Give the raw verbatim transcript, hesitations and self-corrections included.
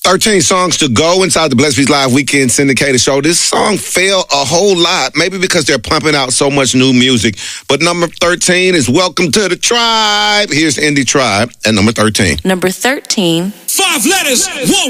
thirteen songs to go inside the Blessed Beats Live Weekend Syndicated Show. This song fell a whole lot, maybe because they're pumping out so much new music. But number thirteen is Welcome to the Tribe. Here's Indie Tribe at number thirteen. Number thirteen. Five letters, one